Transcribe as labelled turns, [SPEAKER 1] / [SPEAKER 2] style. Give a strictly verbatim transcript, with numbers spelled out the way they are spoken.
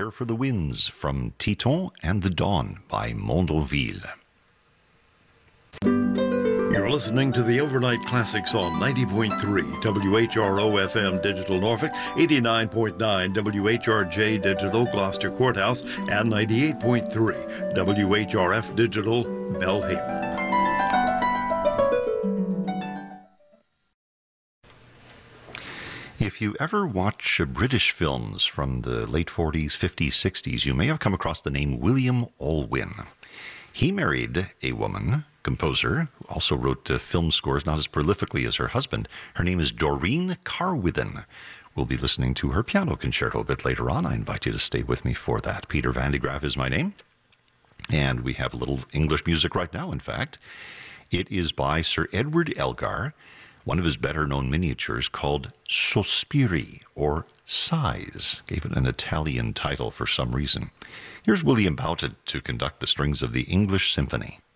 [SPEAKER 1] Prepare for the Winds from Titon and the Dawn by Mondonville.
[SPEAKER 2] You're listening to the Overnight Classics on ninety point three W H R O F M Digital Norfolk, eighty-nine point nine W H R J Digital Gloucester Courthouse, and ninety-eight point three W H R F Digital Belhaven.
[SPEAKER 1] If you ever watch British films from the late forties, fifties, sixties, you may have come across the name William Alwyn. He married a woman, composer, who also wrote uh, film scores, not as prolifically as her husband. Her name is Doreen Carwithen. We'll be listening to her piano concerto a bit later on. I invite you to stay with me for that. Peter Van de Graaff is my name. And we have a little English music right now, in fact. It is by Sir Edward Elgar, one of his better-known miniatures called Sospiri, or Sighs. Gave it an Italian title for some reason. Here's William Boughton to conduct the strings of the English Symphony.